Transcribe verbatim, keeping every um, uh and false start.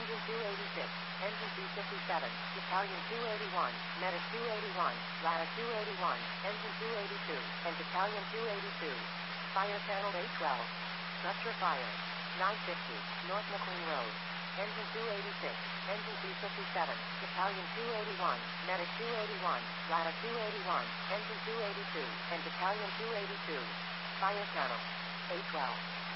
Engine two eighty-six, Engine two fifty-seven, Battalion two eighty-one, Medic two eighty-one, Ladder two eighty-one, Engine two eighty-two, and Battalion two eighty-two. Fire Channel eight twelve. Structure fire. nine fifty, North McLean Road. Engine two eighty-six, Engine two fifty-seven, Battalion two eighty-one, Medic two eighty-one, Ladder two eighty-one, Engine two eighty-two, and Battalion two eighty-two. Fire Channel eight twelve.